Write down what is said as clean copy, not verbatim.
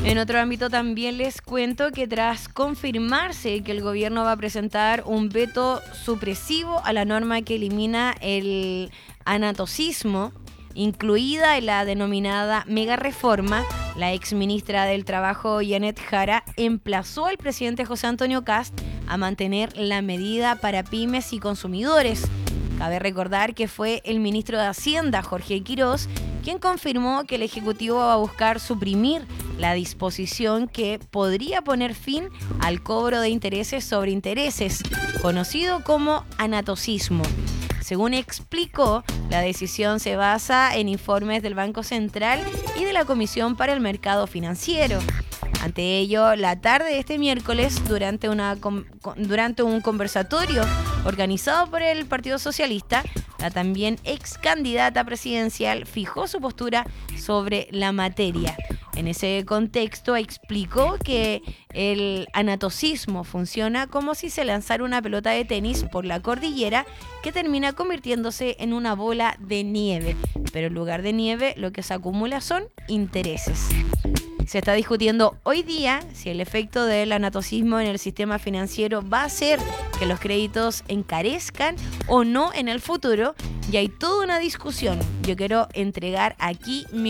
En otro ámbito también les cuento que tras confirmarse que el gobierno va a presentar un veto supresivo a la norma que elimina el anatocismo, incluida en la denominada mega reforma, la exministra del Trabajo Janet Jara emplazó al presidente José Antonio Kast a mantener la medida para pymes y consumidores. Cabe recordar que fue el ministro de Hacienda, Jorge Quirós, quien confirmó que el Ejecutivo va a buscar suprimir la disposición que podría poner fin al cobro de intereses sobre intereses, conocido como anatocismo. Según explicó, la decisión se basa en informes del Banco Central y de la Comisión para el Mercado Financiero. Ante ello, la tarde de este miércoles, durante un conversatorio organizado por el Partido Socialista, la también ex candidata presidencial fijó su postura sobre la materia. En ese contexto explicó que el anatocismo funciona como si se lanzara una pelota de tenis por la cordillera que termina convirtiéndose en una bola de nieve. Pero en lugar de nieve lo que se acumula son intereses. Se está discutiendo hoy día si el efecto del anatocismo en el sistema financiero va a hacer que los créditos encarezcan o no en el futuro, y hay toda una discusión. Yo quiero entregar aquí mi